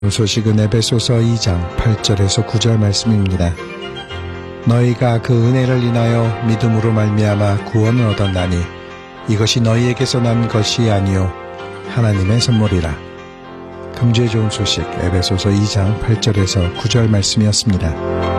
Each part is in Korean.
소식은 에베소서 2장 8절에서 9절 말씀입니다. 너희가 그 은혜를 인하여 믿음으로 말미암아 구원을 얻었나니 이것이 너희에게서 난 것이 아니요 하나님의 선물이라. 금주의 좋은 소식 에베소서 2장 8절에서 9절 말씀이었습니다.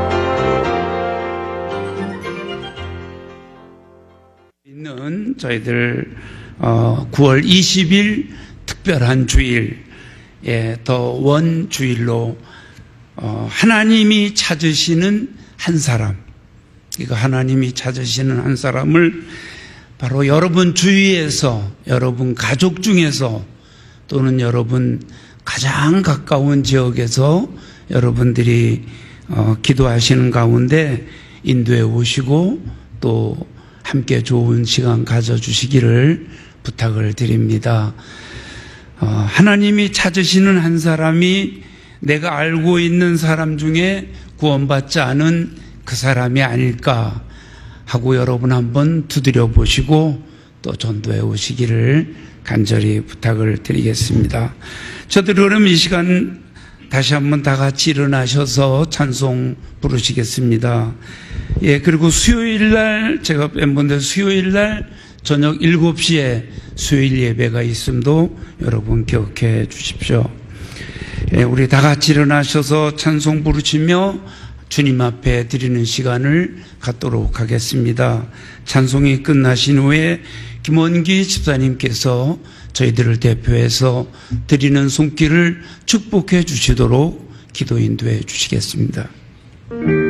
있는 저희들 9월 20일 특별한 주일, 더 원주일로 하나님이 찾으시는 한 사람, 이거 하나님이 찾으시는 한 사람을 바로 여러분 주위에서, 여러분 가족 중에서, 또는 여러분 가장 가까운 지역에서 여러분들이 기도하시는 가운데 인도해 오시고 또 함께 좋은 시간 가져주시기를 부탁을 드립니다. 하나님이 찾으시는 한 사람이 내가 알고 있는 사람 중에 구원받지 않은 그 사람이 아닐까 하고 여러분 한번 두드려 보시고 또 전도해 오시기를 간절히 부탁을 드리겠습니다. 저들 그럼 이 시간 다시 한번 다 같이 일어나셔서 찬송 부르시겠습니다. 그리고 수요일날 제가 뺀건데 수요일날 저녁 7시에 수요일 예배가 있음도 여러분 기억해 주십시오. 우리 다 같이 일어나셔서 찬송 부르시며 주님 앞에 드리는 시간을 갖도록 하겠습니다. 찬송이 끝나신 후에 김원기 집사님께서 저희들을 대표해서 드리는 손길을 축복해 주시도록 기도 인도해 주시겠습니다.